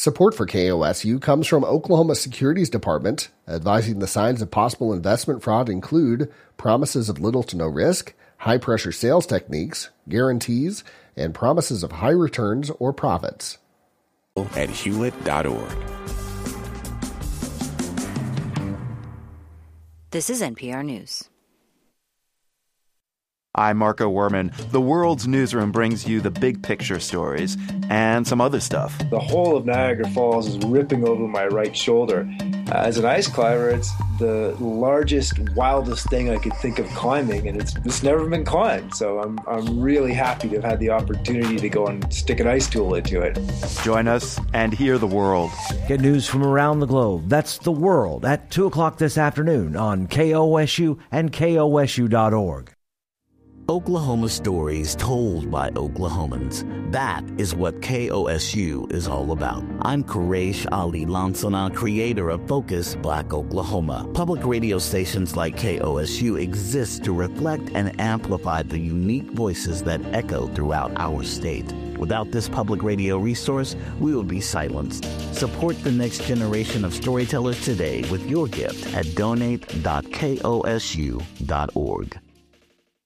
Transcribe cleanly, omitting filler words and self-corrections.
Support for KOSU comes from Oklahoma Securities Department, advising the signs of possible investment fraud include promises of little to no risk, high-pressure sales techniques, guarantees, and promises of high returns or profits. At Hewlett.org. This is NPR News. I'm Marco Werman. The World's Newsroom brings you the big picture stories and some other stuff. The whole of Niagara Falls is ripping over my right shoulder. As an ice climber, it's the largest, wildest thing I could think of climbing, and it's never been climbed. So I'm really happy to have had the opportunity to go and stick an ice tool into it. Join us and hear the world. Get news from around the globe. That's The World at 2 o'clock this afternoon on KOSU and KOSU.org. Oklahoma stories told by Oklahomans. That is what KOSU is all about. I'm Quraish Ali Lansana, creator of Focus Black Oklahoma. Public radio stations like KOSU exist to reflect and amplify the unique voices that echo throughout our state. Without this public radio resource, we would be silenced. Support the next generation of storytellers today with your gift at donate.kosu.org.